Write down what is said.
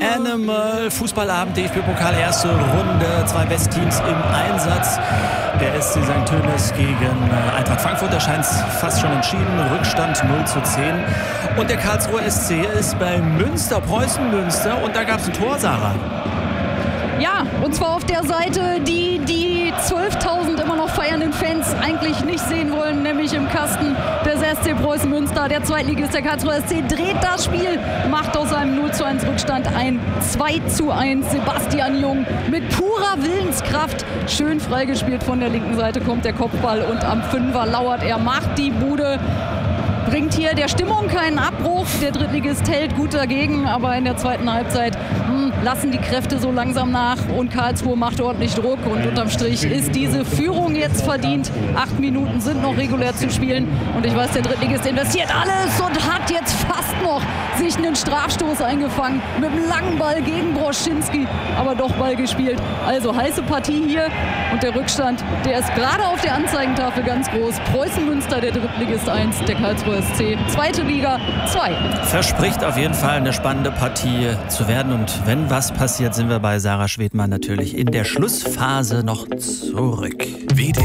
Animal. Fußballabend, DFB-Pokal, erste Runde, 2 Bestteams im Einsatz. Der SC St. Tönis gegen Eintracht Frankfurt, da scheint es fast schon entschieden. Rückstand 0:10. Und der Karlsruher SC ist bei Münster, Preußen Münster, und da gab es ein Tor, Sarah. Ja, und zwar auf der Seite, die 12.000 immer noch feiernden Fans eigentlich nicht sehen wollen, nämlich im Kasten des SC Preußen Münster. Der Zweitligist, der Karlsruher SC, dreht das Spiel, macht aus einem 0:1 Rückstand ein 2:1. Sebastian Jung mit purer Willenskraft, schön freigespielt von der linken Seite, kommt der Kopfball und am Fünfer lauert er, macht die Bude. Bringt hier der Stimmung keinen Abbruch. Der Drittligist hält gut dagegen, aber in der zweiten Halbzeit lassen die Kräfte so langsam nach und Karlsruhe macht ordentlich Druck und unterm Strich ist diese Führung jetzt verdient. 8 Minuten sind noch regulär zu spielen und ich weiß, der Drittligist investiert alles und hat jetzt fast noch sich einen Strafstoß eingefangen mit einem langen Ball gegen Broschinski, aber doch Ball gespielt. Also heiße Partie hier und der Rückstand, der ist gerade auf der Anzeigentafel ganz groß. Preußen Münster, der Drittligist 1, der Karlsruher SC, zweite Liga 2. Verspricht auf jeden Fall eine spannende Partie zu werden. Und wenn was passiert, sind wir bei Sarah Schwedmann natürlich in der Schlussphase noch zurück.